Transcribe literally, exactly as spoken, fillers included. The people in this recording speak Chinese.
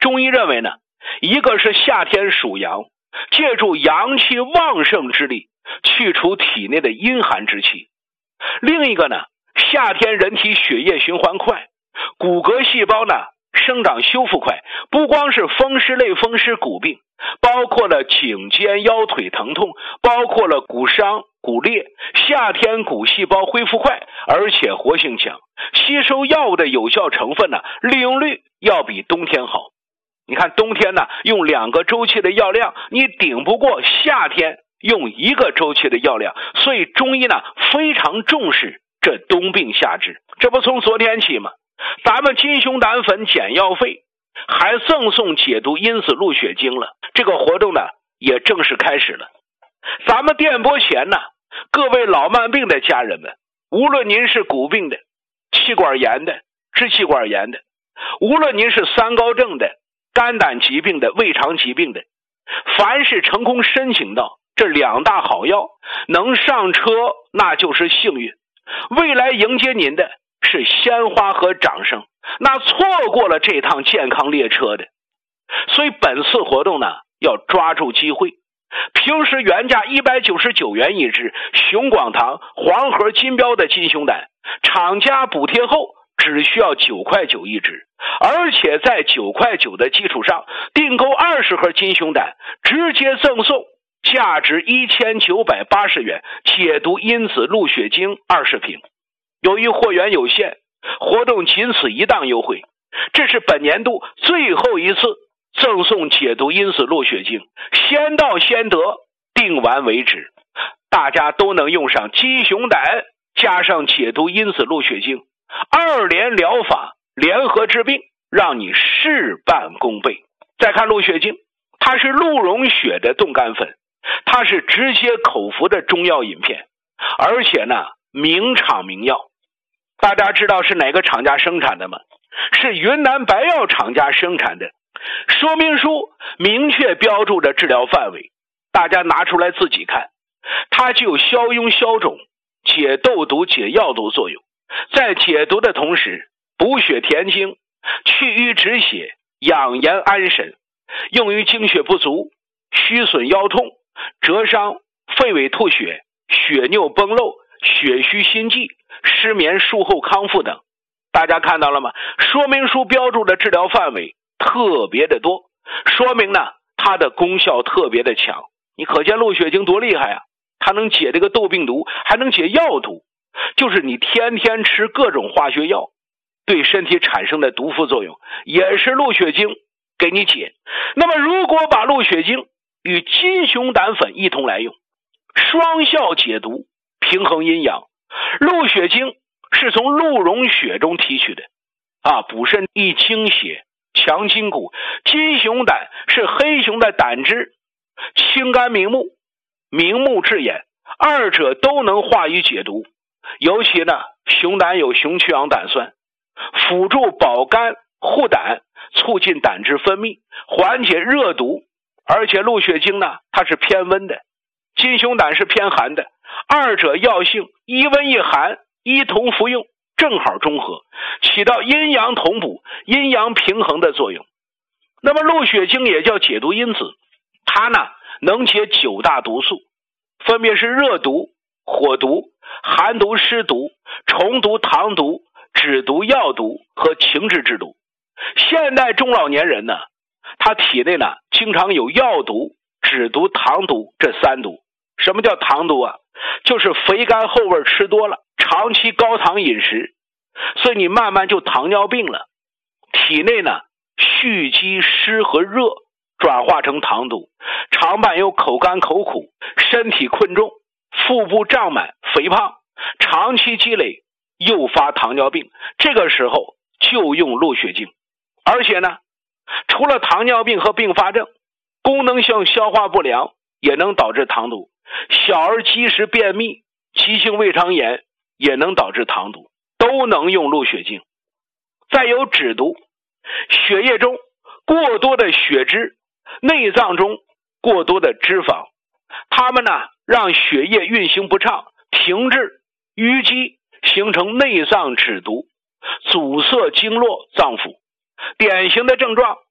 中医认为呢，一个是夏天属阳，借助阳气旺盛之力去除体内的阴寒之气。另一个呢，夏天人体血液循环快，骨骼细胞呢生长修复快，不光是风湿类风湿骨病，包括了颈肩腰腿疼痛，包括了骨伤骨裂，夏天骨细胞恢复快，而且活性强，吸收药物的有效成分呢利用率要比冬天好。你看冬天呢用两个周期的药量，你顶不过夏天用一个周期的药量，所以中医呢非常重视这冬病夏治。这不从昨天起吗？咱们金熊胆粉减药费还赠送解毒因子鹿血精了，这个活动呢也正式开始了。咱们电波前呢，各位老慢病的家人们，无论您是骨病的、气管炎的、支气管炎的，无论您是三高症的、肝胆疾病的、胃肠疾病的，凡是成功申请到这两大好药，能上车那就是幸运，未来迎接您的是鲜花和掌声，那错过了这趟健康列车的。所以本次活动呢要抓住机会，平时原价一百九十九元一支熊广堂黄盒金标的金熊胆，厂家补贴后只需要九块九一支，而且在九块九的基础上订购二十盒金熊胆，直接赠送价值一千九百八十元解毒因子鹿血精二十瓶。由于货源有限，活动仅此一档优惠，这是本年度最后一次赠送解毒因子鹿血精，先到先得，订完为止。大家都能用上鸡熊胆加上解毒因子鹿血精，二联疗法联合治病，让你事半功倍。再看鹿血精，它是鹿茸血的冻干粉，它是直接口服的中药饮片，而且呢名厂名药。大家知道是哪个厂家生产的吗？是云南白药厂家生产的，说明书明确标注着治疗范围，大家拿出来自己看。它具有消痈消肿、解痘毒、解药毒作用，在解毒的同时补血填精、去瘀止血、养颜安神，用于精血不足、虚损腰痛、折伤、肺痿吐血、血尿崩漏、血虚心悸、失眠术后康复等。大家看到了吗？说明书标注的治疗范围特别的多，说明呢它的功效特别的强。你可见鹿血精多厉害啊，它能解这个痘病毒，还能解药毒，就是你天天吃各种化学药对身体产生的毒副作用，也是鹿血精给你解。那么如果把鹿血精与金熊胆粉一同来用，双效解毒，平衡阴阳。鹿血精是从鹿茸血中提取的啊，补肾益精血，强筋骨。金熊胆是黑熊的胆汁，清肝明目，明目治眼，二者都能化瘀解毒。尤其呢熊胆有熊去氧胆酸，辅助保肝护胆，促进胆汁分泌，缓解热毒。而且鹿血精呢它是偏温的，金熊胆是偏寒的，二者药性一温一寒，一同服用，正好中和，起到阴阳同补、阴阳平衡的作用。那么鹿血精也叫解毒因子，它呢能解九大毒素，分别是热毒、火毒、寒毒、湿毒、虫毒、糖毒、脂毒、药毒和情志之毒。现代中老年人呢，他体内呢经常有药毒、脂毒、糖毒这三毒。什么叫糖毒啊？就是肥甘厚味吃多了，长期高糖饮食，所以你慢慢就糖尿病了。体内呢蓄积湿和热转化成糖毒，常伴有口干口苦、身体困重、腹部胀满、肥胖，长期积累诱发糖尿病。这个时候就用鹿血精。而且呢除了糖尿病和并发症，功能性消化不良也能导致糖毒，小儿积食便秘、急性胃肠炎也能导致糖毒，都能用鹿血精。再有脂毒，血液中过多的血脂，内脏中过多的脂肪，它们呢让血液运行不畅，停滞淤积，形成内脏脂毒，阻塞经络脏腑。典型的症状